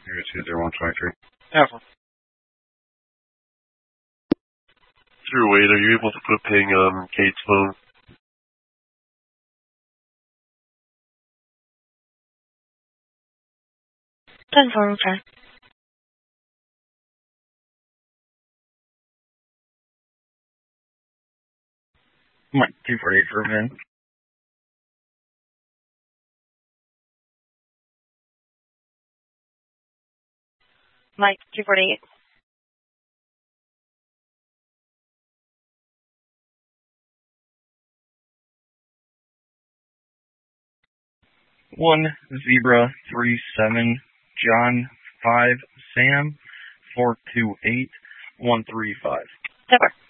02023. Alpha. Through Wade, are you able to put ping on Kate's phone? Done for, okay. Mike 248 for Vin. Mike 248. One Zebra 37 John 5 Sam 428 135. Zebra.